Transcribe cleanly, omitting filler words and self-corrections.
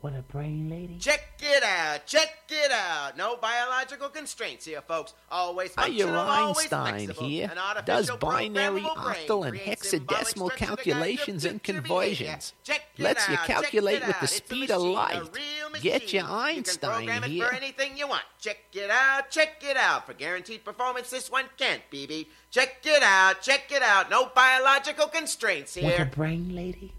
What a brain, lady. Check it out, check it out. No biological constraints here, folks. Always functional, always Einstein flexible. here An artificial does binary, programmable brain octal, and creates symbolic hexadecimal structure to guide calculations your and future conversions. behavior. Check it Lets you out, calculate check it with the out. It's a speed of machine, light. a real machine. Get your You Einstein can program it here. for anything you want. Check it out, check it out. For guaranteed performance, this one can't be beat. Check it out, check it out. No biological constraints here. What a brain, lady.